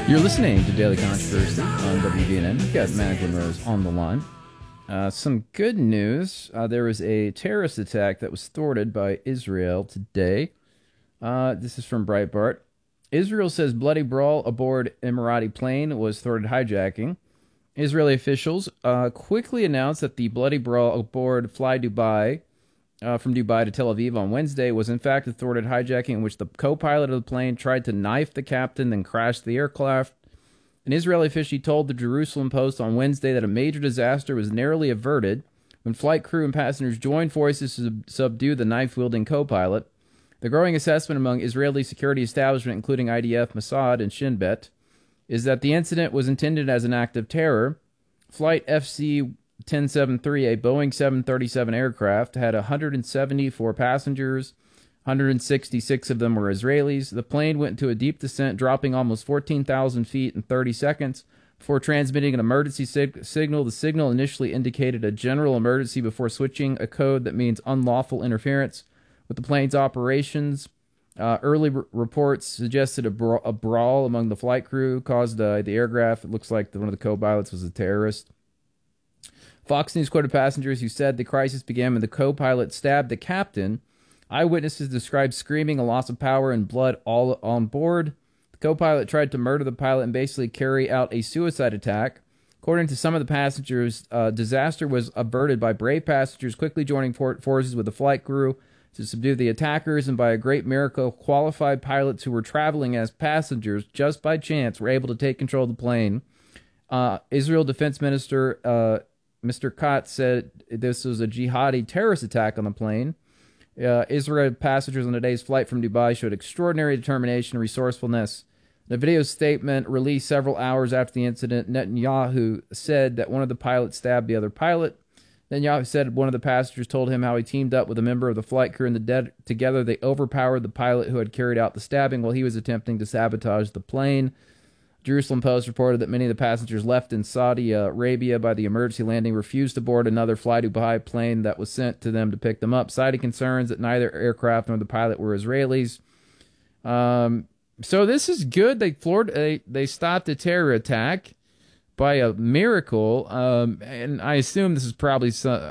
You're listening to Daily Controversy on WVNN. We've got Magdalene Rose on the line. Some good news. There was a terrorist attack that was thwarted by Israel today. This is from Breitbart. Israel says bloody brawl aboard Emirati plane was thwarted hijacking. Israeli officials quickly announced that the bloody brawl aboard Fly Dubai from Dubai to Tel Aviv on Wednesday was in fact a thwarted hijacking in which the co-pilot of the plane tried to knife the captain, then crashed the aircraft. An Israeli official told the Jerusalem Post on Wednesday that a major disaster was narrowly averted when flight crew and passengers joined forces to subdue the knife-wielding co-pilot. The growing assessment among Israeli security establishments, including IDF, Mossad, and Shin Bet, is that the incident was intended as an act of terror. Flight FC-1073, a Boeing 737 aircraft, had 174 passengers. 166 of them were Israelis. The plane went into a deep descent, dropping almost 14,000 feet in 30 seconds before transmitting an emergency signal. The signal initially indicated a general emergency before switching a code that means unlawful interference with the plane's operations. Early reports suggested a brawl among the flight crew caused the aircraft. It looks like one of the co-pilots was a terrorist. Fox News quoted passengers who said the crisis began when the co-pilot stabbed the captain. Eyewitnesses described screaming, a loss of power, and blood all on board. The co-pilot tried to murder the pilot and basically carry out a suicide attack. According to some of the passengers, disaster was averted by brave passengers quickly joining forces with the flight crew to subdue the attackers, and by a great miracle, qualified pilots who were traveling as passengers just by chance were able to take control of the plane. Israel Defense Minister Mr. Katz said this was a jihadi terrorist attack on the plane. Israel passengers on today's flight from Dubai showed extraordinary determination and resourcefulness. The video statement released several hours after the incident, Netanyahu said that one of the pilots stabbed the other pilot. Netanyahu said one of the passengers told him how he teamed up with a member of the flight crew and together they overpowered the pilot who had carried out the stabbing while he was attempting to sabotage the plane. Jerusalem Post reported that many of the passengers left in Saudi Arabia by the emergency landing refused to board another Fly Dubai plane that was sent to them to pick them up, citing concerns that neither aircraft nor the pilot were Israelis. So this is good. They stopped a terror attack by a miracle, and I assume this is probably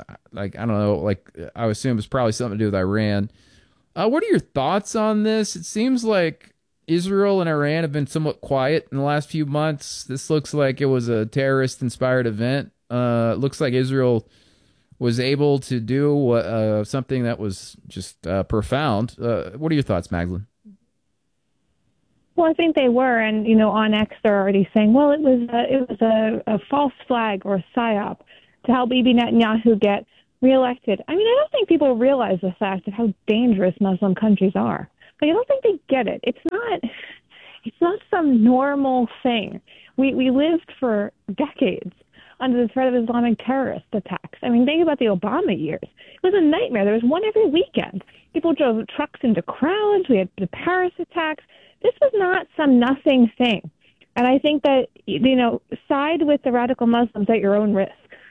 I assume it's probably something to do with Iran. What are your thoughts on this? It seems like Israel and Iran have been somewhat quiet in the last few months. This looks like it was a terrorist-inspired event. It looks like Israel was able to do something that was just profound. What are your thoughts, Magdalene? Well, I think they were, and on X they're already saying, well, it was a false flag or a psyop to help Bibi Netanyahu get reelected. I mean, I don't think people realize the fact of how dangerous Muslim countries are. Like, I don't think they get it. It's not some normal thing. We lived for decades under the threat of Islamic terrorist attacks. I mean, think about the Obama years. It was a nightmare. There was one every weekend. People drove trucks into crowds. We had the Paris attacks. This was not some nothing thing. And I think that, side with the radical Muslims at your own risk.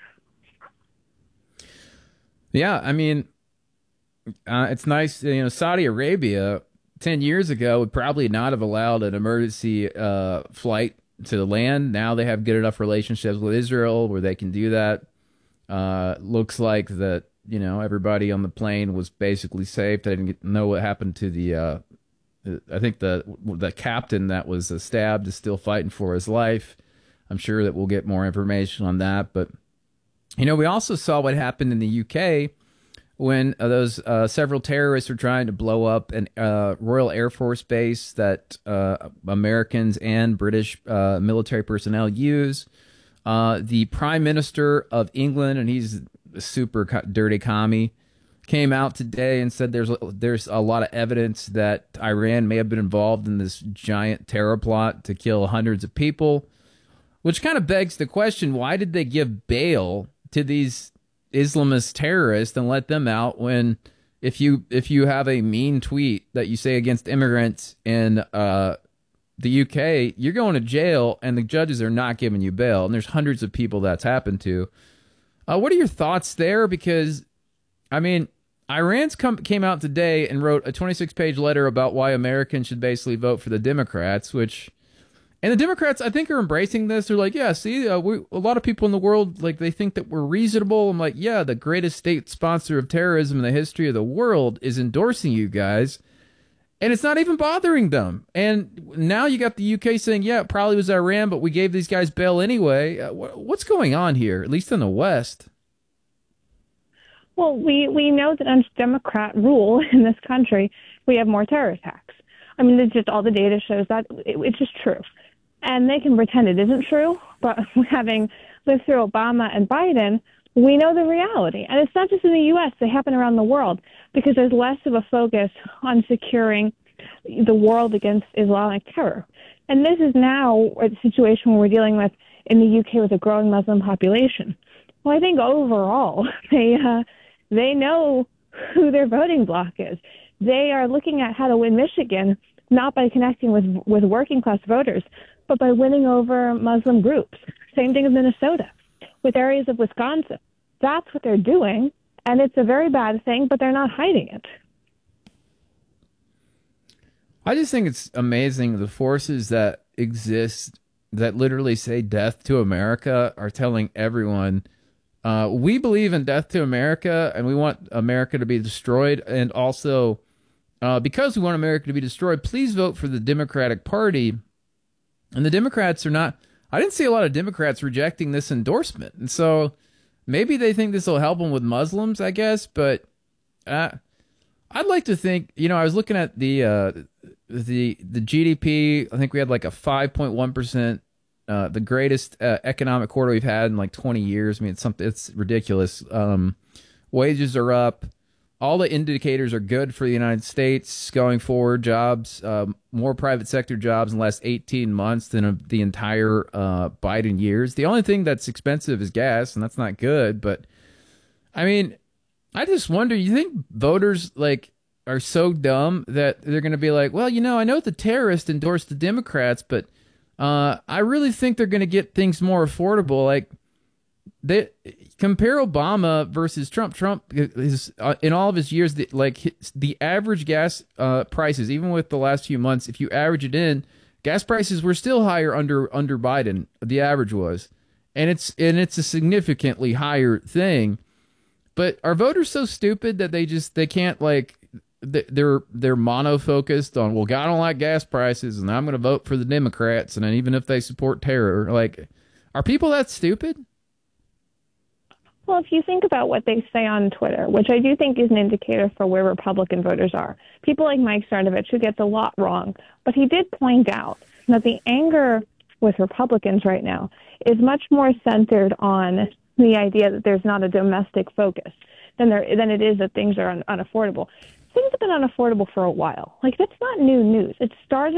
Yeah, I mean, it's nice. Saudi Arabia 10 years ago would probably not have allowed an emergency flight to land. Now they have good enough relationships with Israel where they can do that. Looks like that, everybody on the plane was basically safe. They didn't know what happened to the I think the captain that was stabbed is still fighting for his life. I'm sure that we'll get more information on that. But, we also saw what happened in the UK when those several terrorists were trying to blow up an Royal Air Force base that Americans and British military personnel use. The Prime Minister of England, and he's a super dirty commie, came out today and said there's a lot of evidence that Iran may have been involved in this giant terror plot to kill hundreds of people, which kind of begs the question, why did they give bail to these Islamist terrorists and let them out when if you have a mean tweet that you say against immigrants in the UK, you're going to jail and the judges are not giving you bail, and there's hundreds of people that's happened to. What are your thoughts there? Because I mean, Iran's came out today and wrote a 26-page letter about why Americans should basically vote for the Democrats, which And the Democrats, I think, are embracing this. They're like, yeah, see, a lot of people in the world, like, they think that we're reasonable. I'm like, yeah, the greatest state sponsor of terrorism in the history of the world is endorsing you guys. And it's not even bothering them. And now you got the UK saying, yeah, it probably was Iran, but we gave these guys bail anyway. What's going on here, at least in the West? Well, we know that under Democrat rule in this country, we have more terror attacks. I mean, it's just all the data shows that it's just true. And they can pretend it isn't true, but having lived through Obama and Biden, we know the reality. And it's not just in the U.S., they happen around the world because there's less of a focus on securing the world against Islamic terror. And this is now a situation where we're dealing with in the UK with a growing Muslim population. Well, I think overall, they know who their voting bloc is. They are looking at how to win Michigan, not by connecting with working class voters, but by winning over Muslim groups. Same thing in Minnesota, with areas of Wisconsin. That's what they're doing, and it's a very bad thing, but they're not hiding it. I just think it's amazing the forces that exist that literally say death to America are telling everyone, we believe in death to America and we want America to be destroyed. And also, because we want America to be destroyed, please vote for the Democratic Party. And the Democrats are not, I didn't see a lot of Democrats rejecting this endorsement. And so maybe they think this will help them with Muslims, I guess. But I'd like to think, I was looking at the GDP. I think we had like a 5.1%, the greatest economic quarter we've had in like 20 years. I mean, it's ridiculous. Wages are up. All the indicators are good for the United States going forward. Jobs, more private sector jobs in the last 18 months than the entire Biden years. The only thing that's expensive is gas, and that's not good. But I mean, I just wonder, you think voters are so dumb that they're going to be like, well, I know the terrorists endorsed the Democrats, but I really think they're going to get things more affordable. Like, they compare Obama versus Trump. Trump is in all of his years, the average gas prices, even with the last few months, if you average it in, gas prices were still higher under Biden. The average was, and it's a significantly higher thing. But are voters so stupid that they can't they're mono-focused on, well, God, I don't like gas prices, and I'm going to vote for the Democrats, and even if they support terror, are people that stupid? Well, if you think about what they say on Twitter, which I do think is an indicator for where Republican voters are, people like Mike Cernovich, who gets a lot wrong, but he did point out that the anger with Republicans right now is much more centered on the idea that there's not a domestic focus than it is that things are unaffordable. Things have been unaffordable for a while. That's not new news. It started